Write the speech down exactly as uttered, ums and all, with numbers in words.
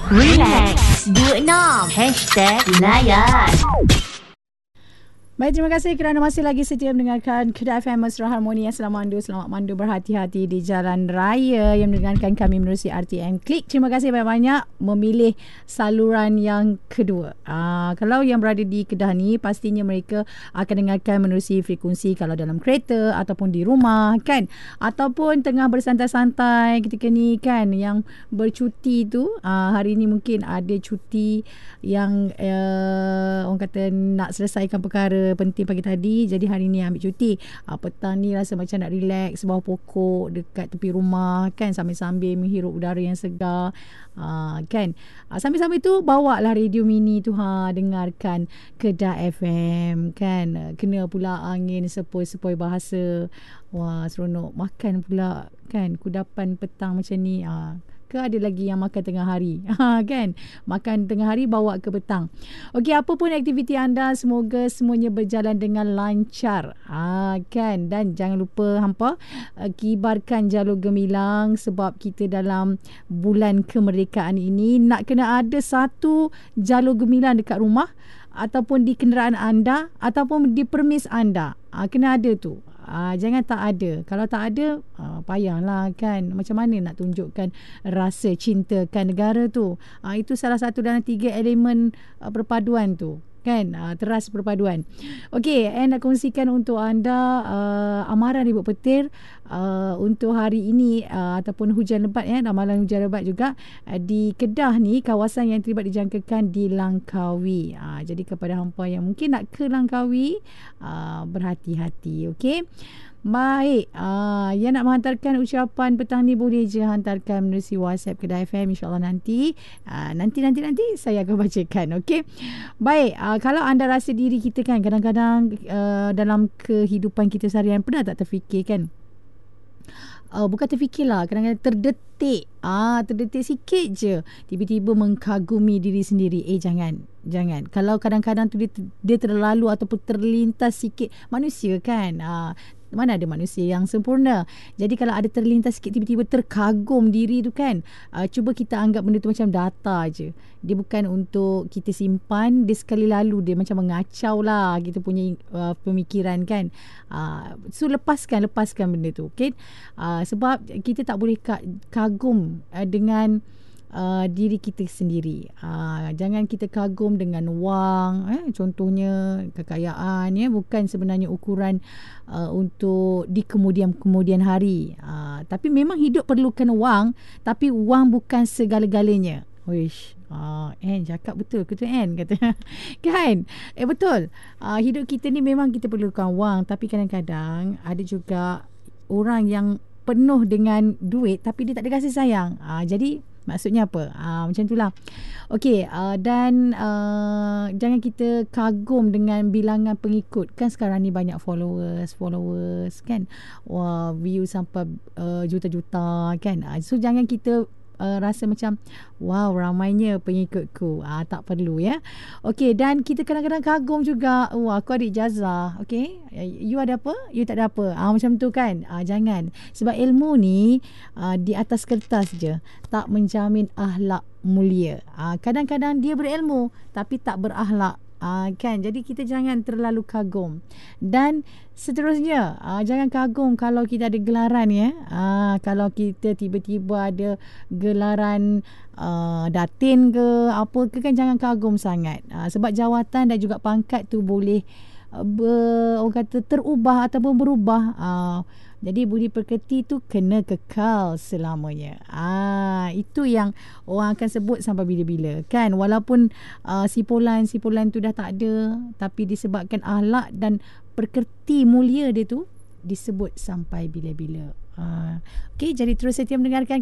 Relax dua puluh enam Hashtag Layan. Baik, terima kasih kerana masih lagi setia mendengarkan Kedah F M Mesra Harmoni. Selamat mandu, selamat mandu berhati-hati di jalan raya yang mendengarkan kami menerusi R T M Klik. Terima kasih banyak-banyak memilih saluran yang kedua. Aa, kalau yang berada di Kedah ni, pastinya mereka akan dengarkan menerusi frekuensi kalau dalam kereta ataupun di rumah kan, ataupun tengah bersantai-santai ketika ni kan, yang bercuti tu. Aa, hari ni mungkin ada cuti yang uh, orang kata nak selesaikan perkara penting pagi tadi, jadi hari ni ambil cuti. Uh, petang ni rasa macam nak relax bawah pokok dekat tepi rumah kan, sambil-sambil menghirup udara yang segar. Uh, kan uh, sambil-sambil tu bawa lah radio mini tu, ha, dengarkan Kedah F M kan. Uh, kena pula angin sepoi-sepoi bahasa. Wah, seronok. Makan pula kan kudapan petang macam ni. uh, Ke ada lagi yang makan tengah hari, ha, kan? Makan tengah hari bawa ke petang. Okey, apa pun aktiviti anda, semoga semuanya berjalan dengan lancar, ha, kan? Dan jangan lupa hampa uh, kibarkan jalur gemilang, sebab kita dalam bulan kemerdekaan ini nak kena ada satu jalur gemilang dekat rumah ataupun di kenderaan anda ataupun di permis anda. Ha, kena ada tu. Ah, jangan tak ada. Kalau tak ada, ah, payahlah kan. Macam mana nak tunjukkan rasa cintakan negara tu? Ah, itu salah satu dalam tiga elemen ah, perpaduan tu kan, uh, teras perpaduan. Okey, and nak kongsikan untuk anda uh, amaran Ibu Petir uh, untuk hari ini uh, ataupun hujan lebat ya, amalan hujan lebat juga uh, di Kedah ni, kawasan yang terlibat dijangkakan di Langkawi. Uh, jadi kepada hampa yang mungkin nak ke Langkawi, uh, berhati-hati. Okey. Baik, uh, yang nak menghantarkan ucapan petang ni boleh je hantarkan menerusi WhatsApp Kedah F M, insyaAllah nanti uh, nanti nanti nanti saya akan bacakan. Okey. Baik, uh, kalau anda rasa diri kita kan kadang-kadang uh, dalam kehidupan kita seharian pernah tak terfikir kan, uh, bukan terfikirlah, kadang-kadang terdetik, ah terdetik sikit je, tiba-tiba mengkagumi diri sendiri. Eh jangan, jangan. Kalau kadang-kadang tu dia, dia terlalu ataupun terlintas sikit, manusia kan, ah mana ada manusia yang sempurna. Jadi kalau ada terlintas sikit, tiba-tiba terkagum diri tu kan, uh, cuba kita anggap benda tu macam data je. Dia bukan untuk kita simpan, dia sekali lalu dia macam mengacau lah kita punya uh, pemikiran kan. Uh, so lepaskan, lepaskan benda tu, okay? Uh, sebab kita tak boleh kagum uh, dengan Uh, diri kita sendiri. Uh, jangan kita kagum dengan wang, eh, contohnya kekayaan, ya, bukan sebenarnya ukuran uh, untuk di kemudian-kemudian hari. Uh, tapi memang hidup perlukan wang, tapi wang bukan segala-galanya. Wish, uh, Anne cakap betul ke tu Anne kata kan? Eh betul. Uh, hidup kita ni memang kita perlukan wang, tapi kadang-kadang ada juga orang yang penuh dengan duit tapi dia tak ada kasih sayang. Uh, jadi maksudnya apa? Ah, macam itulah. Okey, uh, dan uh, jangan kita kagum dengan bilangan pengikut. Kan sekarang ni banyak followers, followers kan. Wah, view sampai uh, juta-juta kan. Uh, so jangan kita Uh, rasa macam wow ramainya pengikutku. Ah, tak perlu ya. Okey, dan kita kadang-kadang kagum juga, wah aku ada ijazah. Okey, you ada apa? You tak ada apa. Ah, macam tu kan. Ah, jangan. Sebab ilmu ni ah, di atas kertas je, tak menjamin akhlak mulia. Ah, kadang-kadang dia berilmu tapi tak berakhlak. Ah, kan, jadi kita jangan terlalu kagum. Dan seterusnya, ah, jangan kagum kalau kita ada gelaran ya. Ah, kalau kita tiba-tiba ada gelaran uh, datin ke apa ke kan, jangan kagum sangat. Ah, sebab jawatan dan juga pangkat tu boleh uh, ber, orang kata terubah ataupun berubah. Ah, jadi budi pekerti tu kena kekal selamanya. Ah, itu yang orang akan sebut sampai bila-bila kan. Walaupun uh, sipulan-sipulan tu dah tak ada, tapi disebabkan akhlak dan pekerti mulia dia tu disebut sampai bila-bila. Ah, okey, jadi terus setia mendengarkan